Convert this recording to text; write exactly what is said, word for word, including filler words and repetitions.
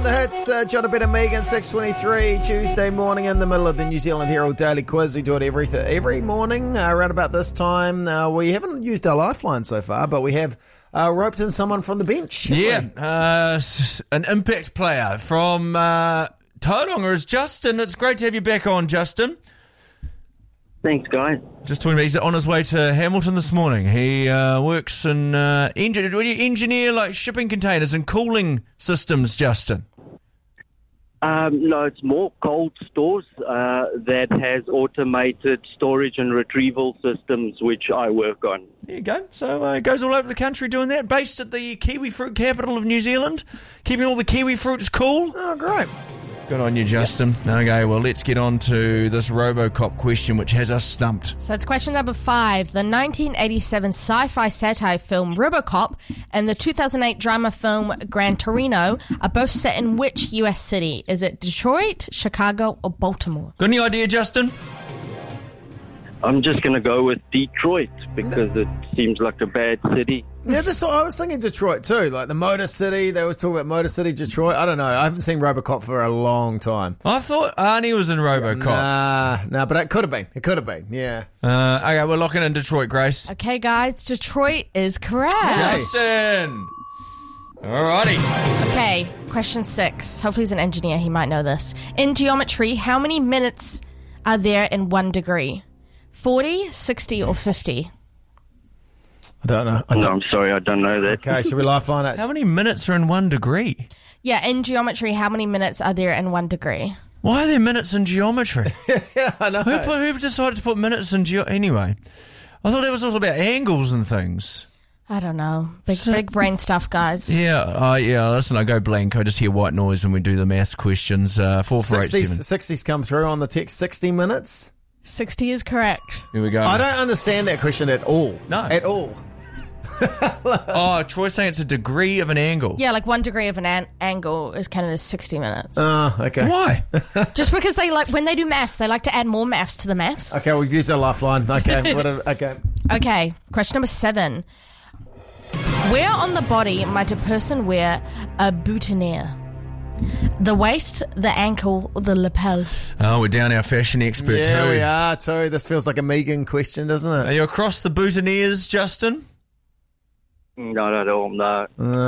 the hits. Uh, John Bennett Megan, six twenty-three, Tuesday morning in the middle of the New Zealand Herald Daily Quiz. We do it every, th- every morning uh, around about this time. Uh, we haven't used our lifeline so far, but we have uh, roped in someone from the bench. Yeah, uh, an impact player from uh, Tauranga is Justin. It's great to have you back on, Justin. Thanks, guys. Just talking about, he's on his way to Hamilton this morning. He uh, works in uh, engine, do you engineer like shipping containers and cooling systems, Justin? Um, no, it's more cold stores uh, that has automated storage and retrieval systems, which I work on. There you go. So uh, it goes all over the country doing that. Based at the kiwi fruit capital of New Zealand, keeping all the kiwi fruits cool. Oh, great. Good on you, Justin. Yep. Okay, well, let's get on to this RoboCop question, which has us stumped. So it's question number five. The nineteen eighty-seven sci-fi satire film RoboCop and the two thousand eight drama film Gran Torino are both set in which U S city? Is it Detroit, Chicago, or Baltimore? Got any idea, Justin? I'm just going to go with Detroit because it seems like a bad city. Yeah, this, I was thinking Detroit too, like the Motor City. They always talk about Motor City, Detroit. I don't know. I haven't seen RoboCop for a long time. I thought Arnie was in RoboCop. Nah, nah, but it could have been. It could have been, yeah. Uh, okay, we're locking in Detroit, Grace. Okay, guys, Detroit is correct. Justin! Alrighty. Okay, question six. Hopefully he's an engineer. He might know this. In geometry, how many minutes are there in one degree? forty, sixty, or fifty? I don't know. I No, don't. I'm sorry, I don't know that. Okay, should we lifeline it? How many minutes are in one degree? Yeah, in geometry, how many minutes are there in one degree? Why are there minutes in geometry? Yeah, I know. who, put, who decided to put minutes in geo... Anyway, I thought it was all about angles and things. I don't know. Big, So- big brain stuff, guys. Yeah, uh, yeah, listen, I go blank. I just hear white noise when we do the maths questions. Uh, four four eight seven. sixties, sixties come through on the text. sixty minutes. sixty is correct. Here we go. I don't understand that question at all. No. At all. Oh, Troy's saying it's a degree of an angle. Yeah, like one degree of an, an- angle is counted as sixty minutes. Oh, okay. Why? Just because they like, when they do maths, they like to add more maths to the maths. Okay, we've used our lifeline. Okay, whatever. Okay. Okay, question number seven. Where on the body might a person wear a boutonniere? The waist, the ankle, or the lapel? Oh, we're down our fashion expert Yeah, too. we are too. This feels like a Megan question, doesn't Are it? you across the boutonnieres, Justin? Not at all, no. Uh,